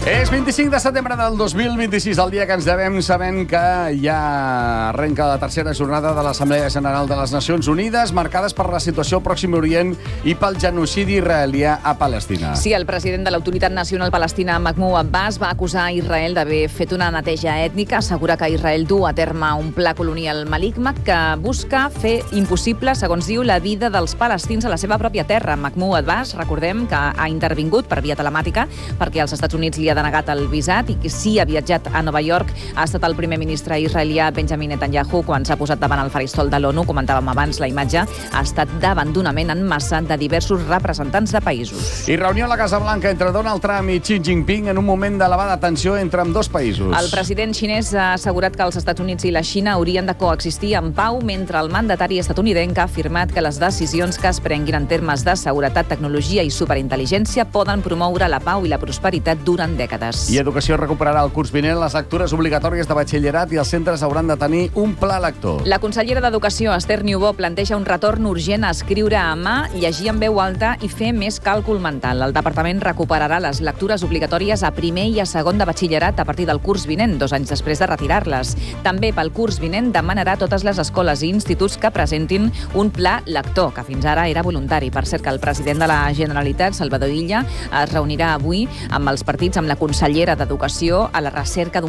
És 25 de setembre del 2026, el dia que ens devem sabent que ja arrenca la tercera jornada de l'Assemblea General de les Nacions Unides, marcades per la situació al Pròxim Orient i pel genocidi israelià a Palestina. Sí, el president de l'Autoritat Nacional Palestina, Mahmoud Abbas, va acusar Israel d'haver fet una neteja ètnica, assegura que Israel du a terme un pla colonial malign que busca fer impossible, segons diu, la vida dels palestins a la seva pròpia terra. Mahmoud Abbas, recordem que ha intervingut per via telemàtica perquè als Estats Units li ha denegat el visat i que sí ha viatjat a Nova York. Ha estat el primer ministre israelià Benjamin Netanyahu quan s'ha posat davant el faristol de l'ONU. Comentàvem abans, la imatge ha estat d'abandonament en massa de diversos representants de països. I reunió a la Casa Blanca entre Donald Trump i Xi Jinping en un moment d'elevada tensió entre ambdós països. El president xinès ha assegurat que els Estats Units i la Xina haurien de coexistir en pau, mentre el mandatari estatunidenc ha afirmat que les decisions que es prenguin en termes de seguretat, tecnologia i superintel·ligència poden promoure la pau i la prosperitat durant dècades. I Educació recuperarà el curs vinent les lectures obligatòries de batxillerat i els centres hauran de tenir un pla lector. La consellera d'Educació, Esther Niubó, planteja un retorn urgent a escriure a mà, llegir en veu alta i fer més càlcul mental. El departament recuperarà les lectures obligatòries a primer i a segon de batxillerat a partir del curs vinent, 2 anys després de retirar-les. També pel curs vinent demanarà a totes les escoles i instituts que presentin un pla lector, que fins ara era voluntari. Per cert, que el president de la Generalitat, Salvador Illa, es reunirà avui amb els partits, amb la consellera d'Educació, a la recerca d'un